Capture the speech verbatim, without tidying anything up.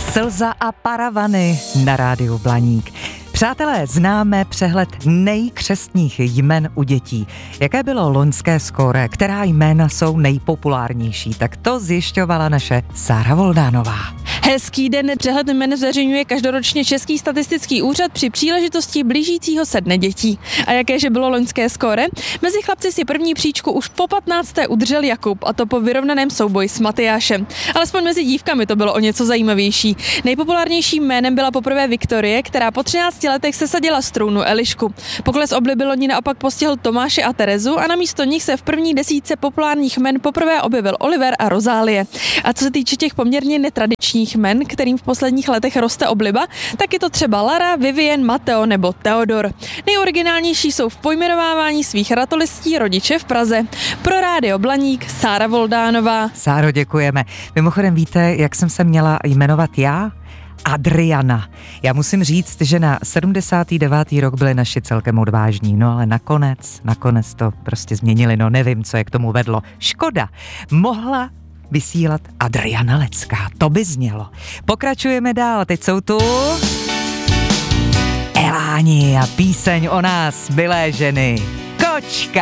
Slza a paravany na rádiu Blaník. Přátelé, známe přehled nejkřestních jmen u dětí. Jaké bylo loňské skóre, která jména jsou nejpopulárnější, tak to zjišťovala naše Sára Voldánová. Hezký den, přehled jmen zveřejňuje každoročně Český statistický úřad při příležitosti blížícího se dne dětí. A jakéže bylo loňské skóre? Mezi chlapci si první příčku už po patnácté udržel Jakub, a to po vyrovnaném souboji s Matyášem. Alespoň mezi dívkami to bylo o něco zajímavější. Nejpopulárnějším jménem byla poprvé Viktorie, která po třinácti letech sesadila z trůnu Elišku. Pokles obliby loni naopak postihl Tomáše a Terezu a namísto nich se v první desítce populárních jmen poprvé objevil Oliver a Rozálie. A co se týče těch poměrně netradičních jmen, kterým v posledních letech roste obliba, tak je to třeba Lara, Vivien, Mateo nebo Theodor. Nejoriginálnější jsou v pojmenovávání svých ratolestí rodiče v Praze. Pro rádio Blaník Sára Voldánová. Sáro, děkujeme. Mimochodem víte, jak jsem se měla jmenovat já? Adriana. Já musím říct, že na sedmdesátý devátý rok byli naši celkem odvážní, no ale nakonec, nakonec to prostě změnili, no nevím, co je k tomu vedlo. Škoda. Mohla vysílat Adriana Lecká, to by znělo. Pokračujeme dál, teď jsou tu Eláni a píseň o nás, milé ženy. Kočka.